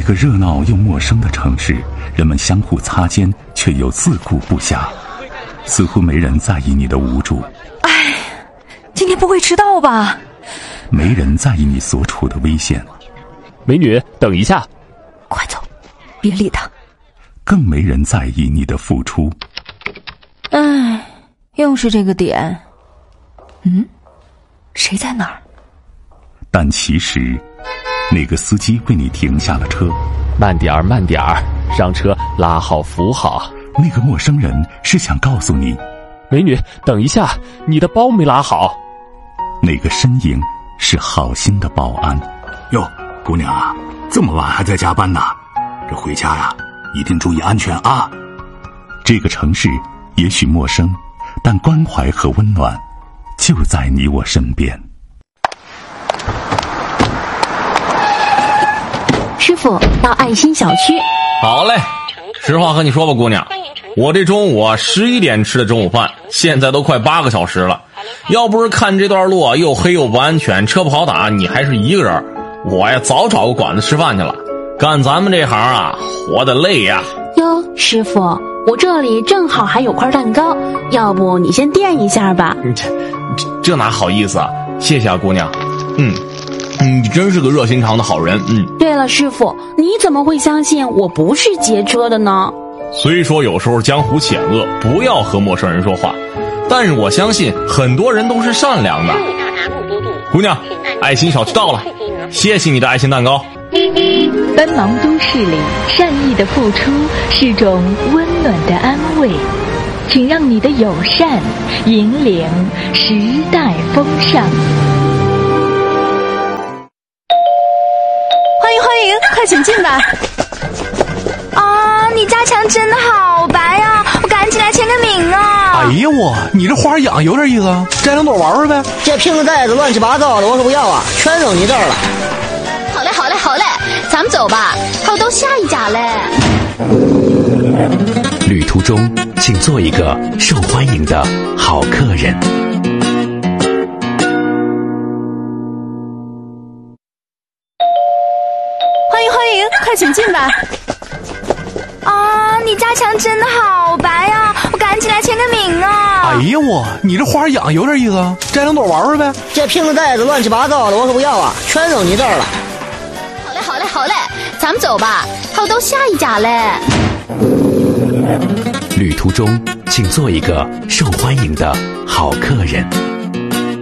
个热闹又陌生的城市，人们相互擦肩，却又自顾不暇，似乎没人在意你的无助。 哎，今天不会迟到吧？ 没人在意你所处的危险。 美女，等一下。 快走，别理他。 更没人在意你的付出。 哎，又是这个点。谁在哪儿？ 但其实那个司机为你停下了车。 慢点儿，慢点儿，让车拉好扶好。 那个陌生人是想告诉你， 美女，等一下，你的包没拉好。 那个身影是好心的保安。 哟，姑娘啊，这么晚还在加班呢，这回家呀，一定注意安全啊。 这个城市也许陌生，但关怀和温暖就在你我身边。 师傅，到爱心小区。 好嘞，实话和你说吧，姑娘，我这中午11点吃的中午饭，现在都快8个小时了。要不是看这段路又黑又不安全，车不好打，你还是一个人，我呀早找个馆子吃饭去了。干咱们这行啊，活得累呀。 哟，师傅，我这里正好还有块蛋糕，要不你先垫一下吧。 这哪好意思啊，谢谢啊，姑娘。你真是个热心肠的好人。 对了，师傅，你怎么会相信我不是劫车的呢？ 虽说有时候江湖险恶，不要和陌生人说话，但是我相信很多人都是善良的。姑娘，爱心小区到了，谢谢你的爱心蛋糕。 奔忙都市里，善意的付出是种温暖的安慰，请让你的友善引领时代风尚。 欢迎，快请进来。 啊，你家墙真的好白呀，我赶紧来签个名啊。 哎呀我，你这花养有点意思啊，摘两朵玩玩呗。 这瓶子袋子乱七八糟的，我可不要啊，全扔你这儿了。 好嘞，咱们走吧，还有到下一家嘞。 旅途中，请做一个受欢迎的好客人。 欢迎，快请进来。 啊，你家墙真的好白呀，我赶紧来签个名啊。 哎呀我，你这花养有点意思啊，摘两朵玩玩呗。 这瓶子袋子乱七八糟的，我可不要啊，全扔你这儿了。 好嘞，咱们走吧，还有到下一家嘞。 旅途中，请做一个受欢迎的好客人。